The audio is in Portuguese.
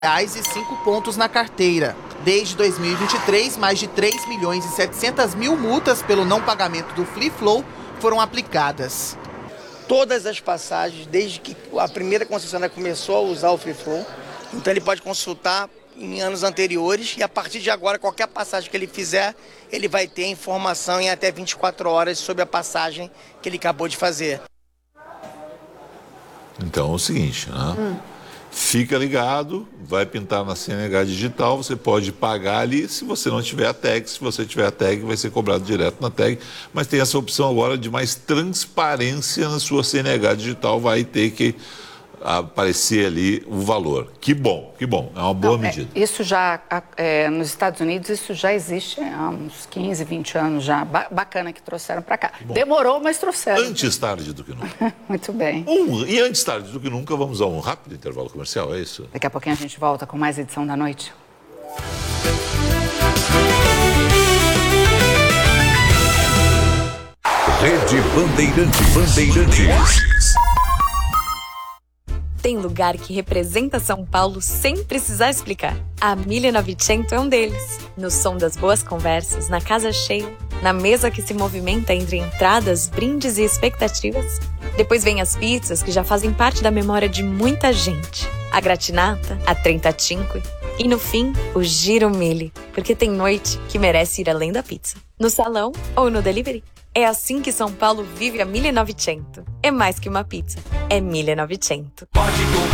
e 5 pontos na carteira. Desde 2023, mais de 3.700.000 multas pelo não pagamento do Free Flow foram aplicadas. Todas as passagens, desde que a primeira concessionária começou a usar o Free Flow, então ele pode consultar em anos anteriores e a partir de agora, qualquer passagem que ele fizer, ele vai ter informação em até 24 horas sobre a passagem que ele acabou de fazer. Então é o seguinte, né? Fica ligado, vai pintar na CNH digital, você pode pagar ali se você não tiver a tag. Se você tiver a tag, vai ser cobrado direto na tag, mas tem essa opção agora de mais transparência na sua CNH digital, vai ter que aparecer ali o valor. Que bom, é uma boa medida. Isso já, nos Estados Unidos, isso já existe há uns 15, 20 anos já. Bacana que trouxeram para cá. Demorou, mas trouxeram. Antes tarde do que nunca. Muito bem. E antes tarde do que nunca, vamos a um rápido intervalo comercial, é isso? Daqui a pouquinho a gente volta com mais edição da noite. Rede Bandeirantes. Tem lugar que representa São Paulo sem precisar explicar. A 1900 é um deles. No som das boas conversas, na casa cheia, na mesa que se movimenta entre entradas, brindes e expectativas. Depois vem as pizzas que já fazem parte da memória de muita gente. A gratinata, a 35 e no fim, o Giro Mille, porque tem noite que merece ir além da pizza. No salão ou no delivery. É assim que São Paulo vive a 1900. É mais que uma pizza, é 1900.